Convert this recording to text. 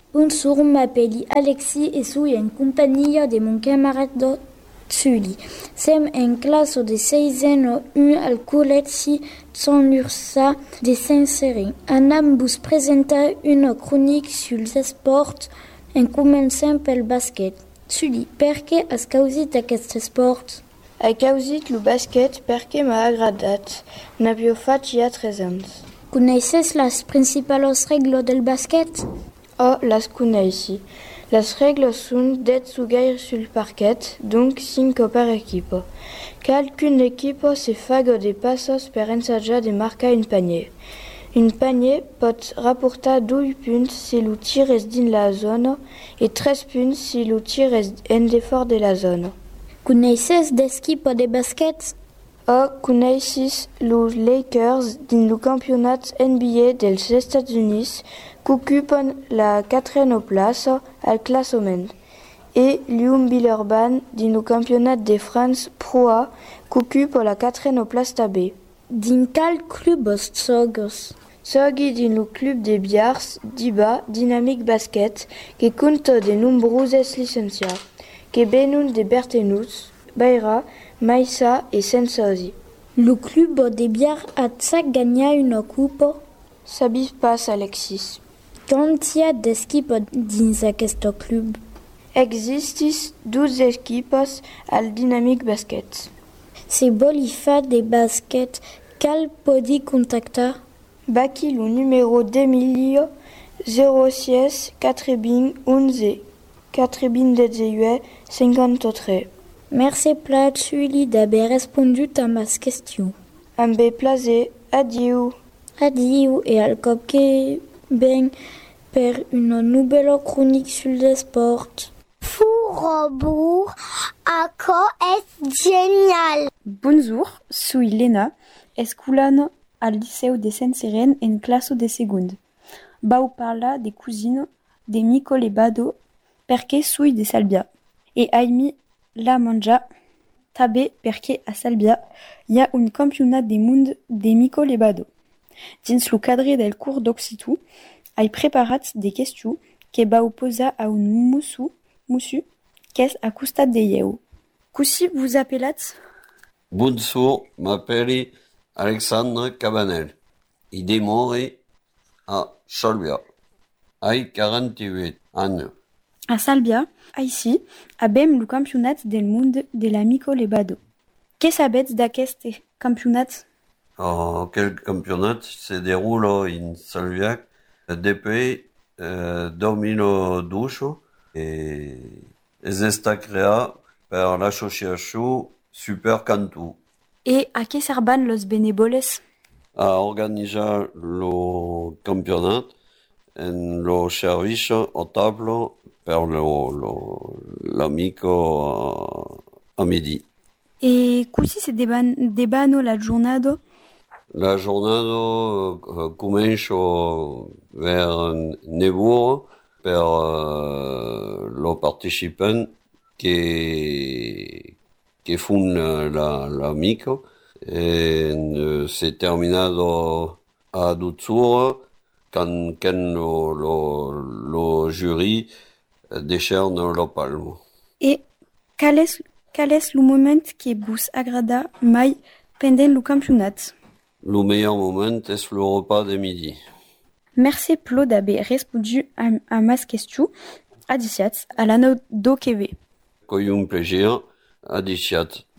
Bonjour, m'appelle Alexis et suis en compagnie de mon camarade Sully. Sem en classe de 6 ans 1 al collège San Ursa de Saint-Sérin. Anam vous présenter une chronique sur les sports en commençant pel basket. Sully, perché has causit aquest sport? Hai causit lo basket perché m'ha agradat. N'havia fatg ja 3 anys. Coneixes les principals regles del basket? Oh, les coneixi. Les regles són 10 jugaires sul parquet, donc 5 per equipo. Qualcuna equipo se faga de passos per ensajar de marcar un panier. Un panier pot rapportar 2 punts si lo tir és dins la zona et 3 punts si lo tir és en defort de la zona. Coneixes d'equipo de basket? Oh, coneixis los Lakers dins lo campionat NBA dels Estats Units qu'ocupen la 4a plaça al classement et Lyon Villeurbanne dins lo campionat de France Pro A qu'ocupe la 4a place també. Dins quel club sogues? Sogui dins lo club de Biars d'Iba Dynamic Basket que compta de nombroses licenciats que venen de Bertenus, Beira, Maïssa et Sensosi. Le club de bière a gagné une coupe. Sabis pas, Alexis. Quand y a d'équipes dans aquest club? Existis 12 équipes al Dynamic Basket. Si vol fa de basket, cal podi contactar? Baki le numéro d'Emilio 06 80 11 98 53. Merci plat Sully d'avoir répondu à ma question. Amb plaisir. Adieu. Adieu et al cop que ben per une nouvelle chronique sur le sport. Fourrebourg, acco est génial. Bonjour, suis Lena, esculan al liceu de Saint-Sérin en classe de seconde. Vau parlar de cousine de Micole Bado perché suis de Salbia. E aimi la menjar també perché a Salbia hi ha un campionat de món de Micole Bado. Dins lo cadre del curs d'occitan, he preparat de questions que vau posar a un mussu qu'és a costat de lleu. Così vous appelatz? Bonjour, m'appelle Alexandre Cabanel. I demore a Salbia. Ai 48 ans. A Salbia, ici, abem lo campionat del món de la Micole Bado. Què sabetz d'aquest campionat? Quel campionat se déroule in Salbia depuis 2012 et est créé par l'association Super Cantu. E a què serban los benevoles? A organizar le campionat en le service au table per l'amico a midi. E così se debano la giornata? La giornata comincia vers 9 per le participant che font l'amico e c'est terminato a 12 quand le jury décerne le palme. E quel és le moment que vos agrada mai pendant le campionat? Le meilleur moment est le repas de midi. Merci Plo d'avoir répondu à ma question. Adiciat à l'anneau d'Okeve. Coi un plaisir. Adiciat.